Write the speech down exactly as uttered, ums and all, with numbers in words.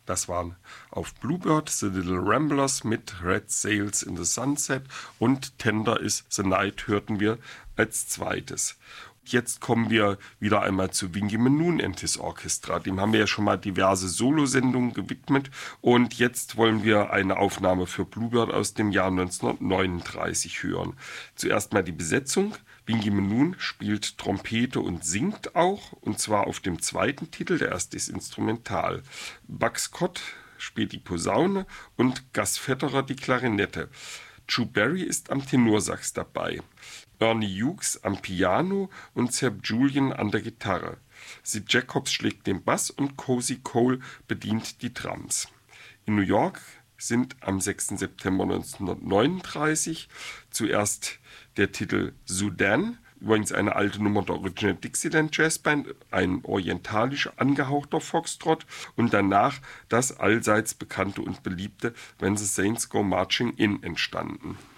Das waren auf Bluebird The Little Ramblers mit Red Sails in the Sunset und Tender is the Night hörten wir als zweites. Jetzt kommen wir wieder einmal zu Wingy Moon and His Orchestra. Dem haben wir ja schon mal diverse Solosendungen gewidmet und jetzt wollen wir eine Aufnahme für Bluebird aus dem Jahr neunzehnhundertneununddreißig hören. Zuerst mal die Besetzung. Wingy Moon spielt Trompete und singt auch, und zwar auf dem zweiten Titel, der erste ist instrumental. Buck Scott spielt die Posaune und Gus Federer die Klarinette. Drew Barry ist am Tenorsax dabei. Ernie Hughes am Piano und Seb Julian an der Gitarre. Sid Jacobs schlägt den Bass und Cozy Cole bedient die Drums. In New York sind am sechsten September neunzehnhundertneununddreißig zuerst der Titel Sudan, übrigens eine alte Nummer der Original Dixieland Jazz Band, ein orientalisch angehauchter Foxtrot, und danach das allseits bekannte und beliebte When the Saints Go Marching In entstanden.